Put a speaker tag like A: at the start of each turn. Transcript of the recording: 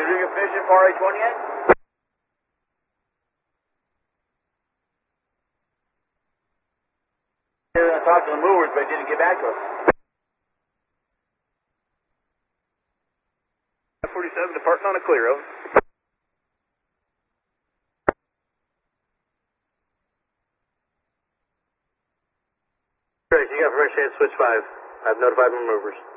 A: Did you get permission for RH1 yet? They were going to talk to the movers, but didn't get back to us.
B: 47 departing on a clear, over.
C: Great, you got permission to switch 5. I've notified my movers.